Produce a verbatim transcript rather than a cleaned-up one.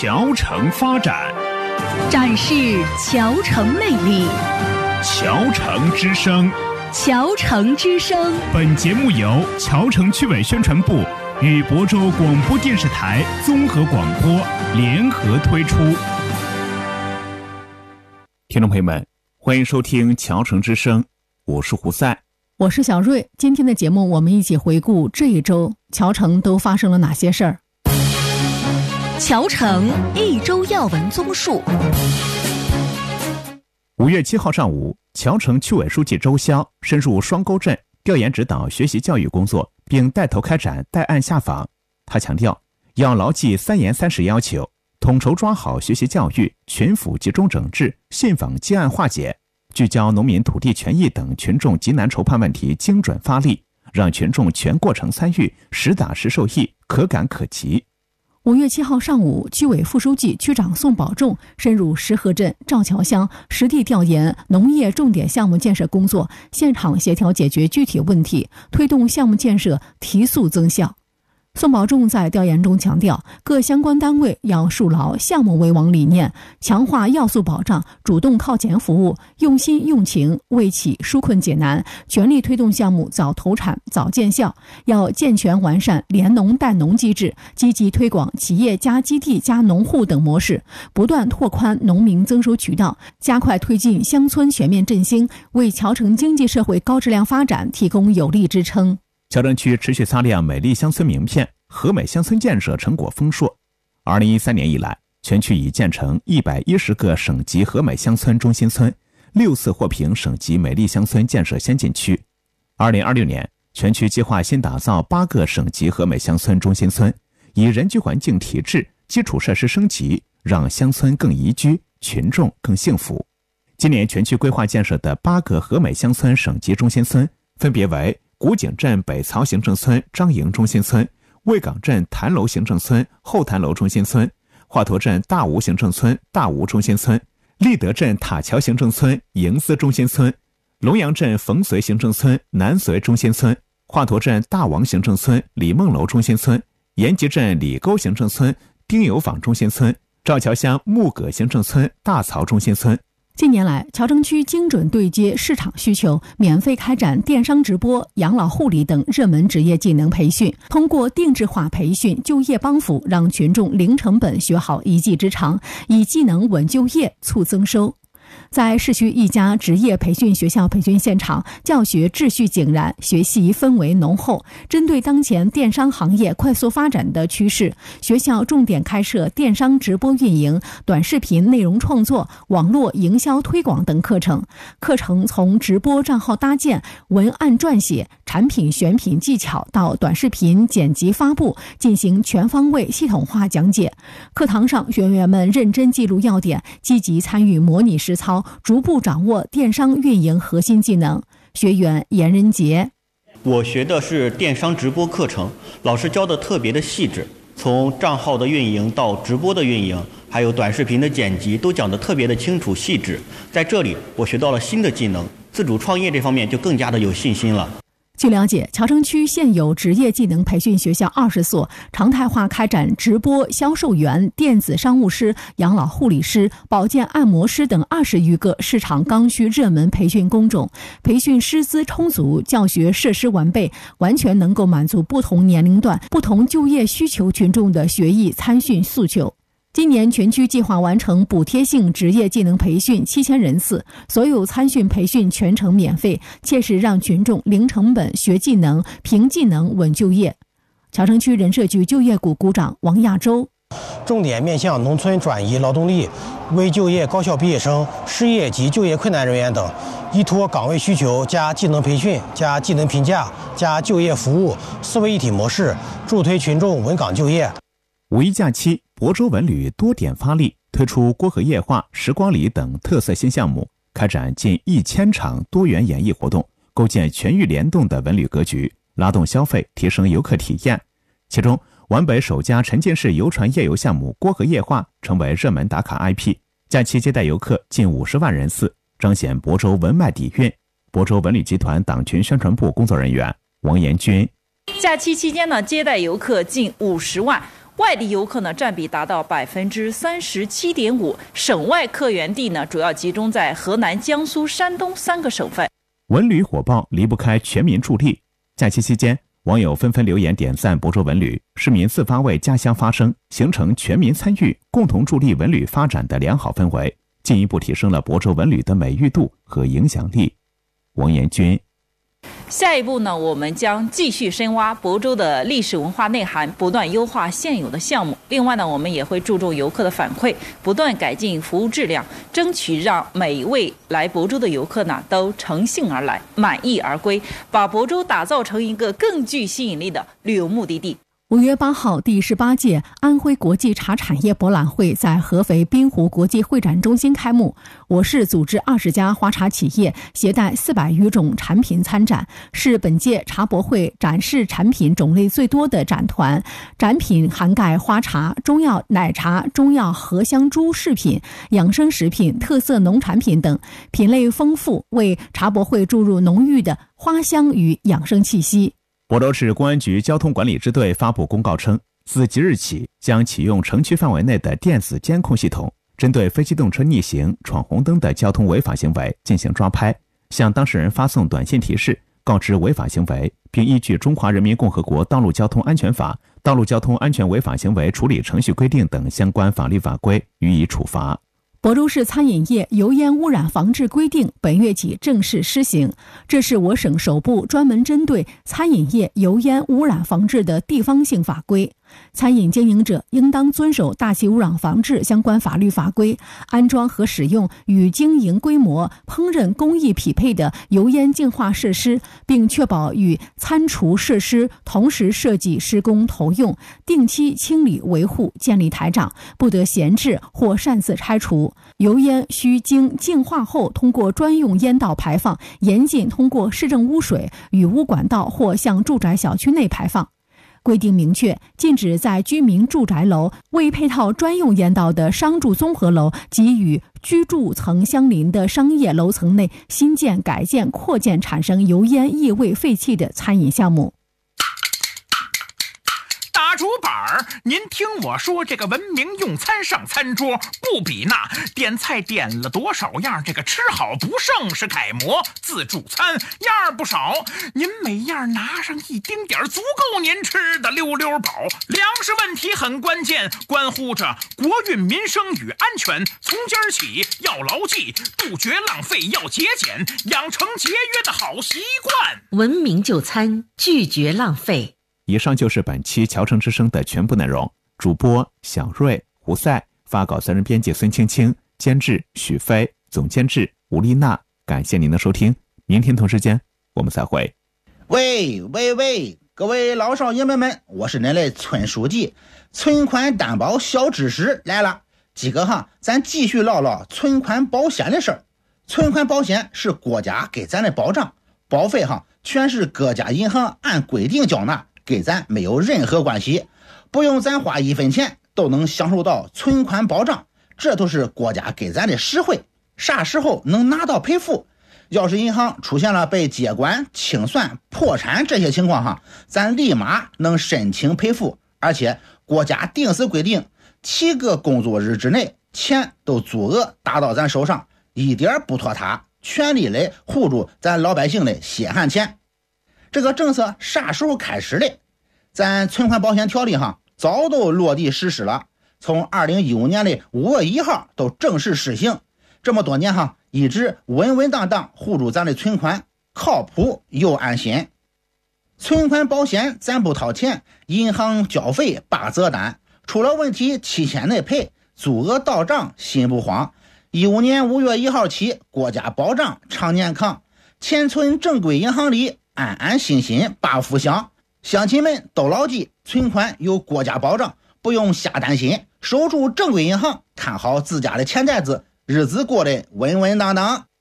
桥城发展， 展示桥城魅力。 桥城之声， 桥城之声。 本节目由桥城区委宣传部与亳州广播电视台综合广播联合推出。听众朋友们，欢迎收听桥城之声，我是胡赛， 我是小瑞。今天的节目，我们一起回顾这一周桥城都发生了哪些事儿。 桥城一周要闻综述。 五月七号上午，桥城区委书记周潇深入双沟镇调研指导学习教育工作，并带头开展带案下访。他强调，要牢记三严三实要求，统筹抓好学习教育，群府集中整治，信访积案化解，聚焦农民土地权益等群众急难愁盼问题，精准发力，让群众全过程参与，实打实受益，可感可及。 五月七号上午，区委副书记、区长宋保仲深入石河镇、赵桥乡实地调研农业重点项目建设工作，现场协调解决具体问题，推动项目建设提速增效。宋保仲在调研中强调，各相关单位要树牢项目为王理念，强化要素保障，主动靠前服务，用心用情为企纾困解难，全力推动项目早投产、早见效。要健全完善联农带农机制，积极推广企业加基地加农户等模式，不断拓宽农民增收渠道，加快推进乡村全面振兴，为桥城经济社会高质量发展提供有力支撑。 桥城区持续擦亮美丽乡村名片，和美乡村建设成果丰硕。二零一三年以来，全区已建成一百一十个省级和美乡村中心村，六次获评省级美丽乡村建设先进区。二零二六年，全区计划新打造八个省级和美乡村中心村，以人居环境提质、基础设施升级，让乡村更宜居，群众更幸福。今年全区规划建设的八个和美乡村省级中心村，分别为古井镇北曹行政村张营中心村、卫岗镇坛楼行政村后坛楼中心村、华佗镇大吴行政村大吴中心村、立德镇塔桥行政村营司中心村、龙阳镇冯绥行政村南绥中心村、华佗镇大王行政村李梦楼中心村、延吉镇李沟行政村丁有坊中心村、赵桥乡木葛行政村大曹中心村。 近年来，桥城区精准对接市场需求，免费开展电商直播、养老护理等热门职业技能培训，通过定制化培训、就业帮扶，让群众零成本学好一技之长，以技能稳就业、促增收。在市区一家职业培训学校培训现场，教学秩序井然，学习氛围浓厚。针对当前电商行业快速发展的趋势，学校重点开设电商直播运营、短视频内容创作、网络营销推广等课程。课程从直播账号搭建、文案撰写、产品选品技巧到短视频剪辑发布，进行全方位系统化讲解。课堂上，学员们认真记录要点，积极参与模拟实操，逐步掌握电商运营核心技能。学员严仁杰： 我学的是电商直播课程，老师教的特别的细致，从账号的运营到直播的运营，还有短视频的剪辑，都讲得特别的清楚细致。在这里，我学到了新的技能，自主创业这方面就更加的有信心了。 据了解，桥城区现有职业技能培训学校二十所，常态化开展直播销售员、电子商务师、养老护理师、保健按摩师等二十余个市场刚需热门培训工种，培训师资充足，教学设施完备，完全能够满足不同年龄段、不同就业需求群众的学艺参训诉求。今年全区计划完成补贴性职业技能培训七千人次，所有参训培训全程免费，切实让群众零成本学技能、凭技能稳就业。桥城区人社局就业股股长王亚洲： 重点面向农村转移劳动力、未就业高校毕业生、失业及就业困难人员等，依托岗位需求加技能培训、加技能评价、加就业服务四位一体模式，助推群众稳岗就业。 五一假期，亳州文旅多点发力，推出郭河夜话、时光里等特色新项目，开展近一千场多元演艺活动，构建全域联动的文旅格局，拉动消费，提升游客体验。其中，皖北首家沉浸式游船夜游项目郭河夜话成为热门打卡 I P， 假期接待游客近五十万人次，彰显亳州文脉底蕴。亳州文旅集团党群宣传部工作人员王延军： 假期期间呢，接待游客近五十万。 外地游客呢占比达到百分之三十七点五，省外客源地呢主要集中在河南、江苏、山东三个省份。 文旅火爆离不开全民助力。假期期间，网友纷纷留言点赞亳州文旅，市民自发为家乡发声，形成全民参与、共同助力文旅发展的良好氛围，进一步提升了亳州文旅的美誉度和影响力。王延军。 下一步呢，我们将继续深挖亳州的历史文化内涵，不断优化现有的项目。另外呢，我们也会注重游客的反馈，不断改进服务质量，争取让每一位来亳州的游客呢都乘兴而来，满意而归，把亳州打造成一个更具吸引力的旅游目的地。 五月八号，第十八届安徽国际茶产业博览会在合肥滨湖国际会展中心开幕。我市组织二十家花茶企业携带四百余种产品参展，是本届茶博会展示产品种类最多的展团。展品涵盖花茶、中药奶茶、中药荷香珠饰品、养生食品、特色农产品等，品类丰富，为茶博会注入浓郁的花香与养生气息。 亳州市公安局交通管理支队发布公告称，自即日起将启用城区范围内的电子监控系统，针对非机动车逆行、闯红灯的交通违法行为进行抓拍，向当事人发送短信提示，告知违法行为，并依据《中华人民共和国道路交通安全法》、《道路交通安全违法行为处理程序规定》等相关法律法规予以处罚。 亳州市餐饮业油烟污染防治规定本月起正式施行，这是我省首部专门针对餐饮业油烟污染防治的地方性法规。餐饮经营者应当遵守大气污染防治相关法律法规，安装和使用与经营规模、烹饪工艺匹配的油烟净化设施，并确保与餐厨设施同时设计施工投用，定期清理维护，建立台长，不得闲置或擅自拆除。油烟需经净化后通过专用烟道排放，严禁通过市政污水、雨污管道或向住宅小区内排放。规定明确，禁止在居民住宅楼、未配套专用烟道的商住综合楼及与居住层相邻的商业楼层内新建、改建、扩建产生油烟、异味、废气的餐饮项目。 大主板儿，您听我说，这个文明用餐上餐桌，不比那点菜点了多少样，这个吃好不剩是楷模。自助餐样不少，您每样拿上一丁点儿，足够您吃的溜溜饱。粮食问题很关键，关乎着国运民生与安全。从今儿起要牢记，杜绝浪费，要节俭，养成节约的好习惯。 文明就餐，拒绝浪费。 以上就是本期侨城之声的全部内容。主播小瑞、胡赛，发稿责任编辑孙青青，监制许飞，总监制吴丽娜。感谢您的收听，明天同时间我们再会。 喂喂喂，各位老少爷们们，我是您的村书记。存款担保小知识来了，几个哈，咱继续唠唠存款保险的事儿。存款保险是国家给咱的保障，保费哈全是各家银行按规定缴纳，给咱没有任何关系，不用咱花一分钱都能享受到存款保障，这都是国家给咱的实惠。啥时候能拿到赔付？要是银行出现了被接管、清算、破产这些情况哈，咱立马能申请赔付，而且国家定死规定，七个工作日之内钱都足额打到咱手上，一点不拖沓，全力来护住咱老百姓的血汗钱。这个政策啥时候开始的？咱存款保险条例哈早都落地实施了，从二零一五年的五月一号都正式实行。这么多年哈，一直稳稳当当护住咱的存款，靠谱又安心。存款保险咱不掏钱，银行交费八折单，出了问题七天内赔，足额到账心不慌。一五年五月一号起，国家保障常年扛，钱存正规银行里，安安心心把福享。乡亲们都牢记，存款有国家保障，不用瞎担心，守住正规银行，看好自家的钱袋子，日子过得稳稳当当。